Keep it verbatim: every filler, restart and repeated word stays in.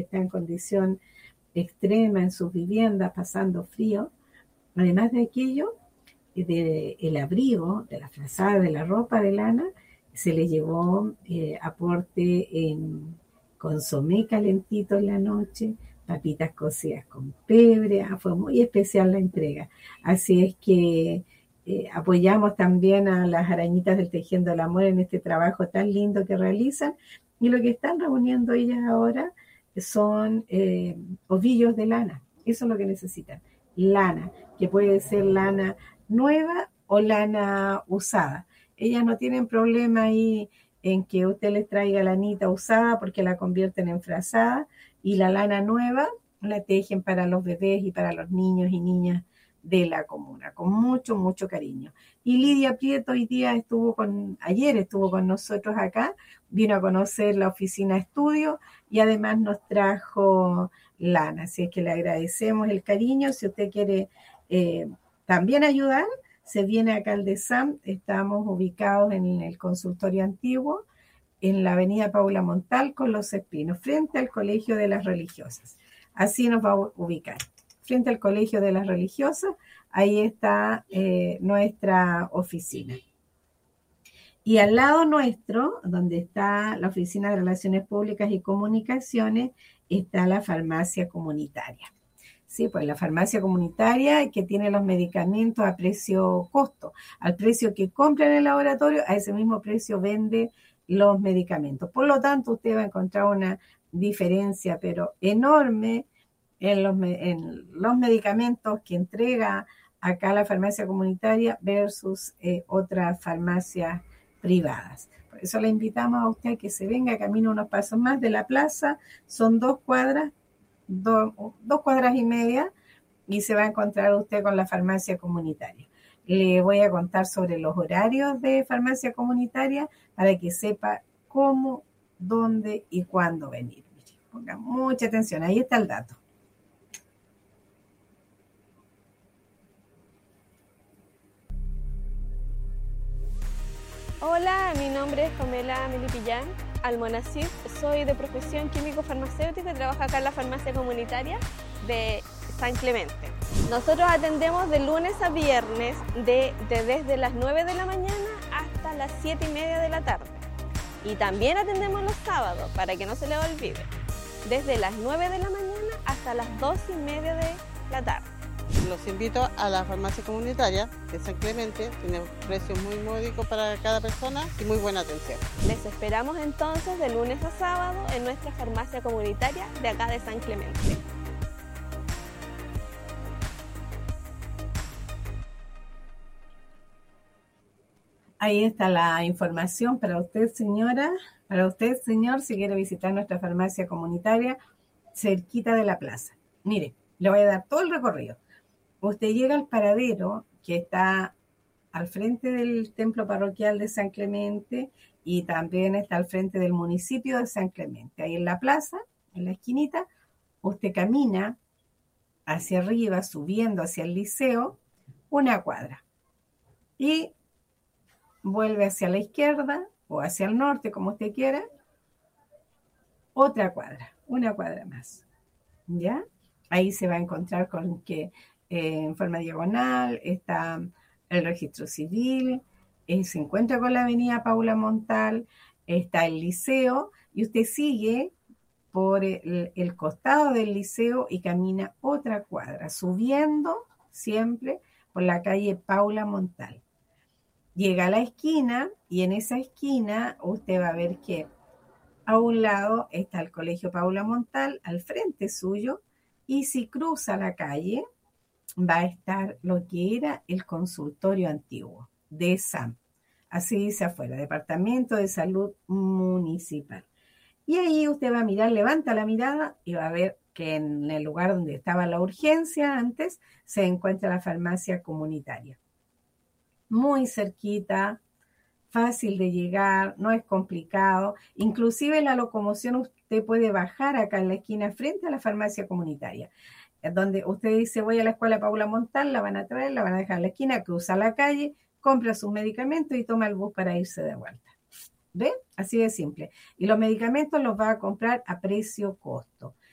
está en condición extrema en sus viviendas, pasando frío. Además de aquello, del abrigo, de la frazada, de la ropa de lana, se le llevó eh, aporte en consomé calentito en la noche, papitas cocidas con pebre. Ah, fue muy especial la entrega. Así es que eh, apoyamos también a las arañitas del Tejiendo el Amor en este trabajo tan lindo que realizan, y lo que están reuniendo ellas ahora son eh, ovillos de lana. Eso es lo que necesitan, lana, que puede ser lana nueva o lana usada. Ellas no tienen problema ahí en que usted les traiga lanita usada porque la convierten en frazada, y la lana nueva la tejen para los bebés y para los niños y niñas de la comuna, con mucho, mucho cariño. Y Lidia Prieto hoy día estuvo con, ayer estuvo con nosotros acá, vino a conocer la oficina estudio y además nos trajo lana, así es que le agradecemos el cariño. Si usted quiere eh, también ayudar, se viene acá al DESAM. Estamos ubicados en el consultorio antiguo, en la avenida Paula Montal con Los Espinos, frente al Colegio de las Religiosas. Así nos va a ubicar, frente al Colegio de las Religiosas. Ahí está eh, nuestra oficina. Y al lado nuestro, donde está la Oficina de Relaciones Públicas y Comunicaciones, está la farmacia comunitaria. Sí, pues la farmacia comunitaria que tiene los medicamentos a precio costo, al precio que compra en el laboratorio, a ese mismo precio vende los medicamentos. Por lo tanto, usted va a encontrar una diferencia, pero enorme, en los, en los medicamentos que entrega acá la farmacia comunitaria versus eh, otras farmacias privadas. Por eso le invitamos a usted a que se venga, camine unos pasos más de la plaza, son dos cuadras, dos, dos cuadras y media, y se va a encontrar usted con la farmacia comunitaria. Le voy a contar sobre los horarios de farmacia comunitaria para que sepa cómo, dónde y cuándo venir. Ponga mucha atención, ahí está el dato. Hola, mi nombre es Pamela Melipillán Almonacid, soy de profesión químico farmacéutico y trabajo acá en la farmacia comunitaria de San Clemente. Nosotros atendemos de lunes a viernes de, de desde las nueve de la mañana hasta las siete y media de la tarde. Y también atendemos los sábados, para que no se les olvide, desde las nueve de la mañana hasta las dos y media de la tarde. Los invito a la farmacia comunitaria de San Clemente, tiene precios muy módicos para cada persona y muy buena atención. Les esperamos entonces de lunes a sábado en nuestra farmacia comunitaria de acá de San Clemente. Ahí está la información para usted, señora, para usted, señor, si quiere visitar nuestra farmacia comunitaria cerquita de la plaza. Mire, le voy a dar todo el recorrido. Usted llega al paradero que está al frente del templo parroquial de San Clemente y también está al frente del municipio de San Clemente. Ahí en la plaza, en la esquinita, usted camina hacia arriba, subiendo hacia el liceo, una cuadra. Y vuelve hacia la izquierda o hacia el norte, como usted quiera, otra cuadra, una cuadra más. ¿Ya? Ahí se va a encontrar con que eh, en forma diagonal está el registro civil, eh, se encuentra con la avenida Paula Montal, está el liceo, y usted sigue por el, el costado del liceo y camina otra cuadra, subiendo siempre por la calle Paula Montal. Llega a la esquina y en esa esquina usted va a ver que a un lado está el Colegio Paula Montal, al frente suyo, y si cruza la calle va a estar lo que era el consultorio antiguo de S A M. Así dice afuera, Departamento de Salud Municipal. Y ahí usted va a mirar, levanta la mirada y va a ver que en el lugar donde estaba la urgencia antes se encuentra la farmacia comunitaria. Muy cerquita, fácil de llegar, no es complicado. Inclusive la locomoción usted puede bajar acá en la esquina frente a la farmacia comunitaria, donde usted dice voy a la escuela Paula Montal, la van a traer, la van a dejar en la esquina, cruza la calle, compra sus medicamentos y toma el bus para irse de vuelta. ¿Ve? Así de simple. Y los medicamentos los va a comprar a precio costo.